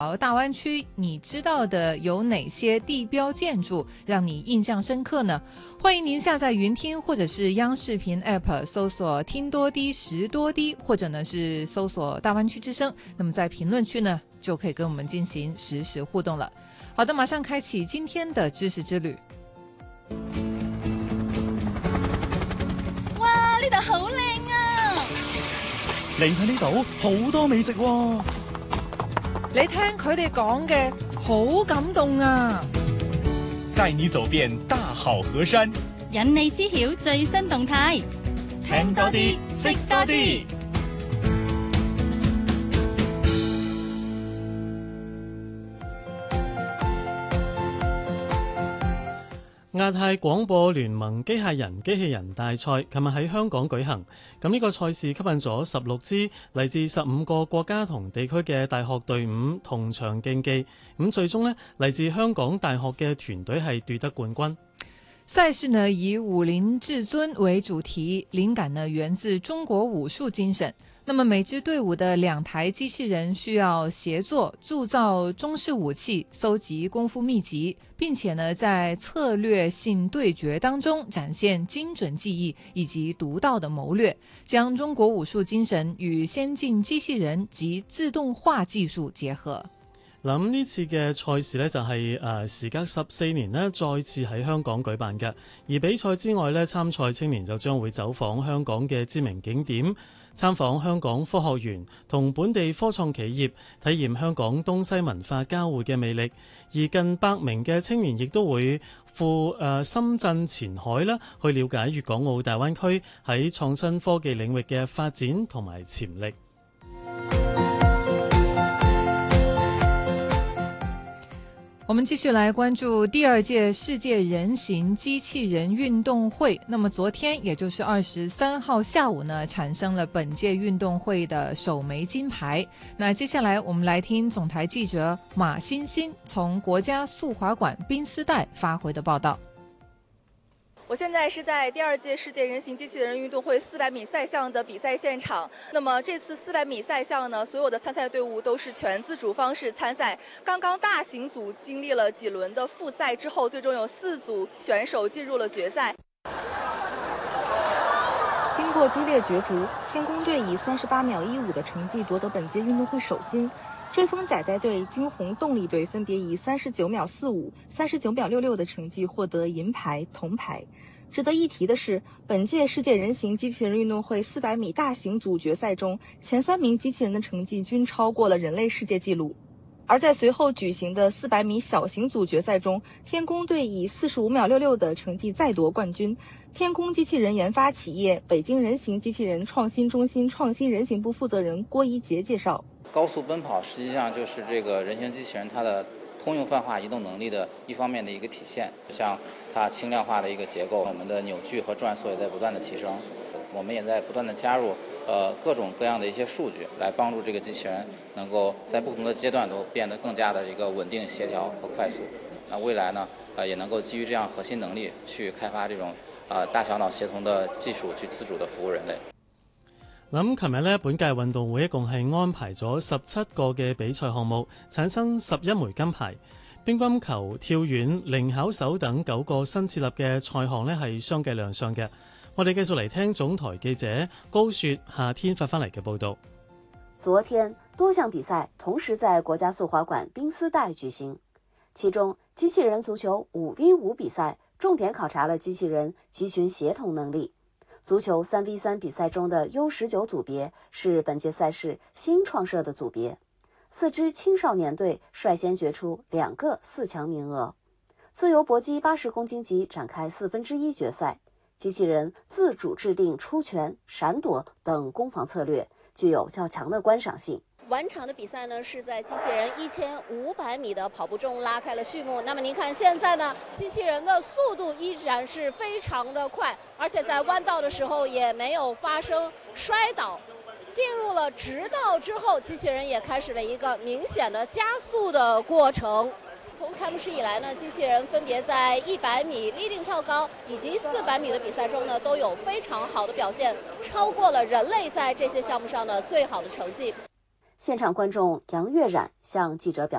条大湾区，你知道的有哪些地标建筑让你印象深刻呢？欢迎您下载云听或者是央视频 App 搜索听多滴识多滴，或者呢是搜索大湾区之声，那么在评论区呢就可以跟我们进行实时互动了。好的，马上开启今天的知識之旅。 哇，呢度好靚啊！ 嚟睇呢度好多美食喎。 你聽佢哋講嘅好感動啊！ 帶你走遍大好河山， 引你知曉最新動態， 聽多啲，識多啲。 亞太廣播聯盟機器人大賽琴日喺香港舉行，咁呢個賽事吸引咗16支嚟自15個國家同地區嘅大學隊伍同場競技，咁最終呢，嚟自香港大學嘅團隊係奪得冠軍。 賽事呢以武林至尊為主題，靈感呢源自中國武術精神。那麼每支隊伍的2台機器人需要協作鑄造中式武器，搜集功夫秘籍，並且呢在策略性對決當中展現精準記憶以及獨到的謀略，將中國武術精神與先進機器人及自動化技術結合。 咁呢次嘅賽事呢，就係時隔14年呢再次喺香港舉辦嘅，而比賽之外呢，參賽青年就將會走訪香港嘅知名景點，參訪香港科學園同本地科創企業，體驗香港東西文化交匯嘅魅力。而近100名嘅青年亦都會赴深圳前海啦，去了解粵港澳大灣區喺創新科技領域嘅發展同埋潛力。 我們繼續來關注第2屆世界人形機器人運動會。那麼昨天，也就是23號下午呢，產生了本屆運動會的首枚金牌。那接下來我們來聽總台記者馬欣欣從國家速滑館賓斯代發回的報道。 我現在是在第2屆世界人形機器人運動會400米賽項的比賽現場。那麼這次400米賽項呢，所有的參賽隊伍都是全自主方式參賽。剛剛大型組經歷了幾輪的複賽之後，最終有4組選手進入了決賽。經過激烈角逐，天宮隊以38秒15的成績奪得本屆運動會首金。追風仔仔隊、驚鴻動力隊分別以39秒45、39秒66的成績獲得銀牌、銅牌。值得一提的是，本屆世界人形機器人運動會400米大型組決賽中，前3名機器人的成績均超過了人類世界紀錄。而在隨後舉行的400米小型組決賽中，天宮隊以45秒66的成績再奪冠軍。天宮機器人研發企業北京人形機器人創新中心創新人形部負責人郭一杰介紹。 高速奔跑實際上就是這個人形機器人它的通用泛化移動能力的一方面的一個體現，像它輕量化的一個結構，我們的扭矩和轉速也在不斷的提升，我們也在不斷的加入各種各樣的一些數據，來幫助這個機器人能夠在不同的階段都變得更加的一個穩定、協調和快速。那未來呢，也能夠基於這樣核心能力去開發這種大小腦協同的技術，去自主的服務人類。 咁琴日呢，本屆運動會一共係安排咗17個嘅比賽項目，產生11枚金牌。乒乓球、跳遠、靈巧手等9個新設立嘅賽項呢係相繼亮相嘅。我哋繼續嚟聽總台記者高雪夏天發翻嚟嘅報導。 昨天多項比賽同時在國家速滑館賓斯代舉行，其中機器人足球5v5比賽重點考察了機器人集群協同能力。足球3v3比賽中的 U19 組別是本屆賽事新創設的組別，4支青少年隊率先決出2個4強名額。自由搏擊80公斤級展開1/4決賽，機器人自主制定出拳、閃躲等攻防策略，具有較強的觀賞性。 完場的比賽呢，是在機器人1500米的跑步中拉開了序幕。那麼您看現在呢，機器人的速度依然是非常的快，而且在彎道的時候也沒有發生摔倒。進入了直道之後，機器人也開始了一個明顯的加速的過程。從開幕式以來呢，機器人分別在100米立定跳高以及400米的比賽中呢，都有非常好的表現，超過了人類在這些項目上的最好的成績。 現場觀眾楊月冉向記者表